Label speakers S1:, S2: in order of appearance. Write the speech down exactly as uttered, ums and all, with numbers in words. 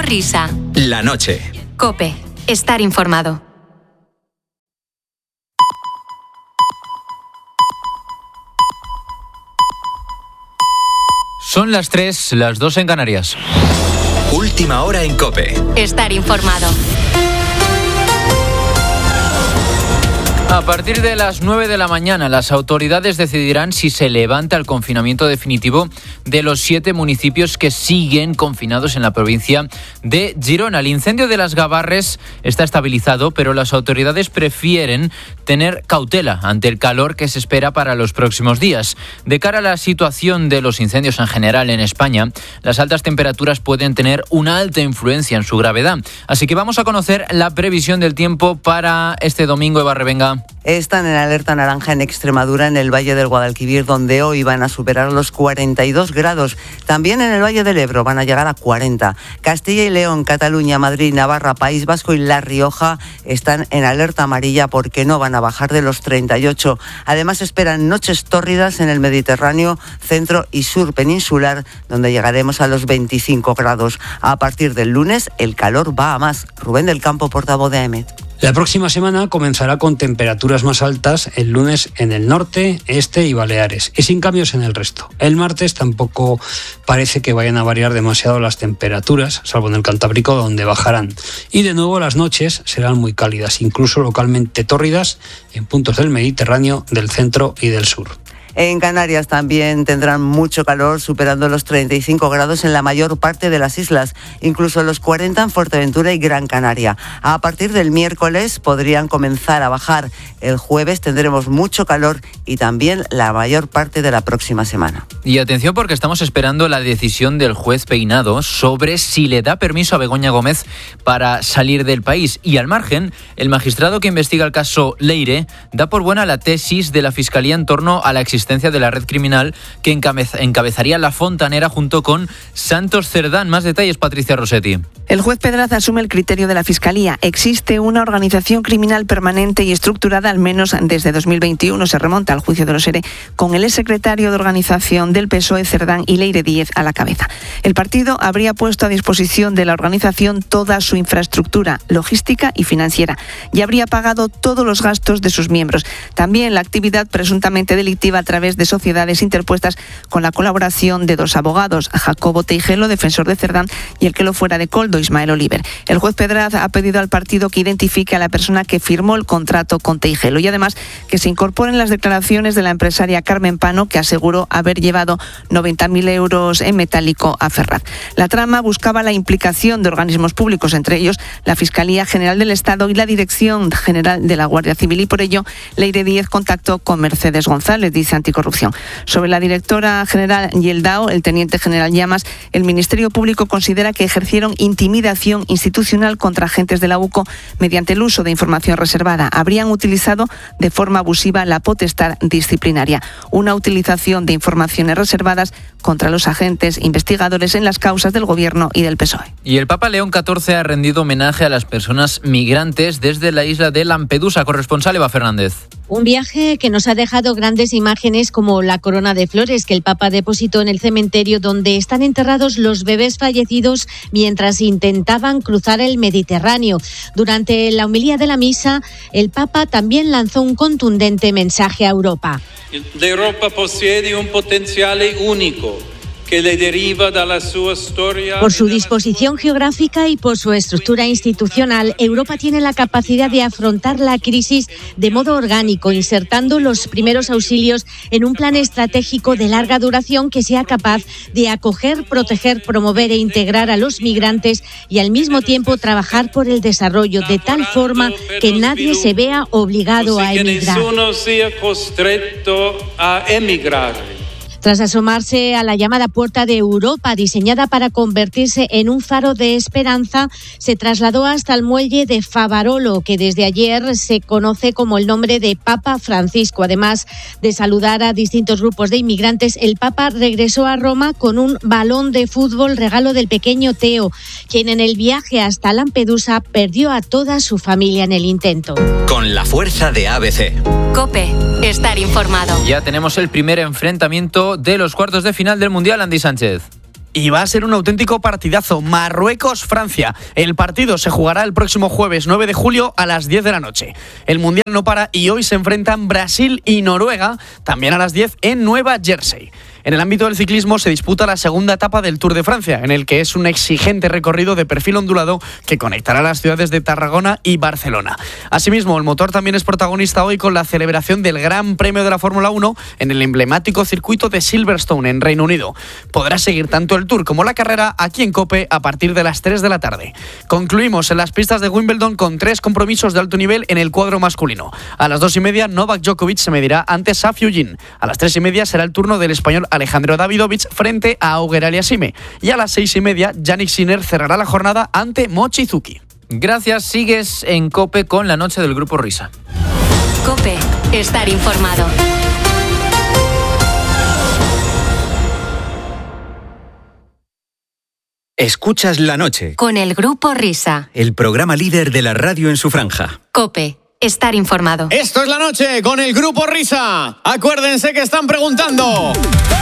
S1: risa.
S2: La noche.
S1: COPE. Estar informado.
S3: Son las tres, las dos en Canarias.
S2: Última hora en COPE.
S1: Estar informado.
S3: A partir de las nueve de la mañana, las autoridades decidirán si se levanta el confinamiento definitivo de los siete municipios que siguen confinados en la provincia de Girona. El incendio de Las Gavarres está estabilizado, pero las autoridades prefieren tener cautela ante el calor que se espera para los próximos días. De cara a la situación de los incendios en general en España, las altas temperaturas pueden tener una alta influencia en su gravedad. Así que vamos a conocer la previsión del tiempo para este domingo. Eva Revenga.
S4: Están en alerta naranja en Extremadura, en el Valle del Guadalquivir, donde hoy van a superar los cuarenta y dos grados. También en el Valle del Ebro van a llegar a cuarenta. Castilla y León, Cataluña, Madrid, Navarra, País Vasco y La Rioja están en alerta amarilla porque no van a bajar de los treinta y ocho. Además esperan noches tórridas en el Mediterráneo, centro y sur peninsular, donde llegaremos a los veinticinco grados. A partir del lunes el calor va a más. Rubén del Campo, portavoz de A E M E T.
S5: La próxima semana comenzará con temperaturas más altas el lunes en el norte, este y Baleares, y sin cambios en el resto. El martes tampoco parece que vayan a variar demasiado las temperaturas, salvo en el Cantábrico, donde bajarán. Y de nuevo las noches serán muy cálidas, incluso localmente tórridas en puntos del Mediterráneo, del centro y del sur.
S4: En Canarias también tendrán mucho calor, superando los treinta y cinco grados en la mayor parte de las islas, incluso los cuarenta en Fuerteventura y Gran Canaria. A partir del miércoles podrían comenzar a bajar. El jueves tendremos mucho calor y también la mayor parte de la próxima semana.
S3: Y atención, porque estamos esperando la decisión del juez Peinado sobre si le da permiso a Begoña Gómez para salir del país. Y al margen, el magistrado que investiga el caso Leire da por buena la tesis de la Fiscalía en torno a la existencia de la red criminal que encabez- encabezaría La Fontanera junto con Santos Cerdán. Más detalles, Patricia Rossetti.
S6: El juez Pedraza asume el criterio de la Fiscalía. Existe una organización criminal permanente y estructurada al menos desde dos mil veintiuno. Se remonta al juicio de los ERE con el exsecretario de organización del P S O E, Cerdán, y Leire Díez a la cabeza. El partido habría puesto a disposición de la organización toda su infraestructura logística y financiera y habría pagado todos los gastos de sus miembros. También la actividad presuntamente delictiva a través de sociedades interpuestas con la colaboración de dos abogados, Jacobo Teijelo, defensor de Cerdán, y el que lo fuera de Coldo, Ismael Oliver. El juez Pedraza ha pedido al partido que identifique a la persona que firmó el contrato con Teijelo y además que se incorporen las declaraciones de la empresaria Carmen Pano, que aseguró haber llevado noventa mil euros en metálico a Ferraz. La trama buscaba la implicación de organismos públicos, entre ellos la Fiscalía General del Estado y la Dirección General de la Guardia Civil, y por ello Leire Díez contactó con Mercedes González, dice Anticorrupción. Sobre la directora general y el D A O, el teniente general Llamas, el Ministerio Público considera que ejercieron intimidación institucional contra agentes de la U C O mediante el uso de información reservada. Habrían utilizado de forma abusiva la potestad disciplinaria, una utilización de informaciones reservadas contra los agentes investigadores en las causas del Gobierno y del P S O E.
S3: Y el Papa León catorce ha rendido homenaje a las personas migrantes desde la isla de Lampedusa. Corresponsal Eva Fernández.
S7: Un viaje que nos ha dejado grandes imágenes como la corona de flores que el Papa depositó en el cementerio donde están enterrados los bebés fallecidos mientras intentaban cruzar el Mediterráneo. Durante la homilía de la misa, el Papa también lanzó un contundente mensaje a Europa.
S8: L'Europa possiede un potenziale único que le deriva de la su historia.
S7: Por su disposición geográfica y por su estructura institucional, Europa tiene la capacidad de afrontar la crisis de modo orgánico, insertando los primeros auxilios en un plan estratégico de larga duración que sea capaz de acoger, proteger, promover e integrar a los migrantes y al mismo tiempo trabajar por el desarrollo de tal forma que nadie se vea obligado a emigrar.
S8: Que nessuno sia costretto a emigrar.
S7: Tras asomarse a la llamada Puerta de Europa, diseñada para convertirse en un faro de esperanza, se trasladó hasta el muelle de Favarolo, que desde ayer se conoce como el nombre de Papa Francisco. Además de saludar a distintos grupos de inmigrantes, el Papa regresó a Roma con un balón de fútbol, regalo del pequeño Teo, quien en el viaje hasta Lampedusa perdió a toda su familia en el intento.
S2: Con la fuerza de A B C.
S1: COPE. Estar informado.
S3: Ya tenemos el primer enfrentamiento de los cuartos de final del Mundial, Andy Sánchez.
S9: Y va a ser un auténtico partidazo. Marruecos-Francia. El partido se jugará el próximo jueves nueve de julio a las diez de la noche. El Mundial no para y hoy se enfrentan Brasil y Noruega, también a las diez en Nueva Jersey. En el ámbito del ciclismo se disputa la segunda etapa del Tour de Francia, en el que es un exigente recorrido de perfil ondulado que conectará las ciudades de Tarragona y Barcelona. Asimismo, el motor también es protagonista hoy con la celebración del Gran Premio de la Fórmula uno en el emblemático circuito de Silverstone, en Reino Unido. Podrás seguir tanto el Tour como la carrera aquí en COPE a partir de las tres de la tarde. Concluimos en las pistas de Wimbledon con tres compromisos de alto nivel en el cuadro masculino. A las dos y media, Novak Djokovic se medirá ante Safiu Yin. A las tres y media será el turno del español Alejandro Davidovich frente a Auger Aliassime. Y a las seis y media, Yannick Sinner cerrará la jornada ante Mochizuki.
S3: Gracias, sigues en COPE con la noche del Grupo Risa.
S1: COPE, estar informado.
S2: Escuchas La Noche,
S1: Con el Grupo Risa.
S2: el programa líder de la radio en su franja.
S1: COPE, estar informado.
S10: Esto es La Noche con el Grupo Risa. Acuérdense que están preguntando...